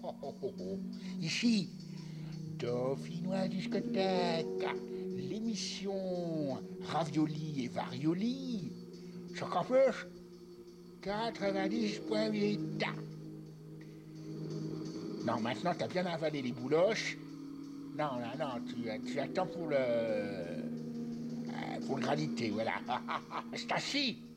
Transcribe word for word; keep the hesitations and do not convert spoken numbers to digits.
oh, oh, oh, oh. Ici, Dauphinois discothèque, l'émission Ravioli et Varioli, sur campus quatre-vingt-dix point huit. Non, maintenant, t'as bien avalé les bouloches. Non, non, non, tu, tu attends pour le... pour le granité, voilà. C'est assis.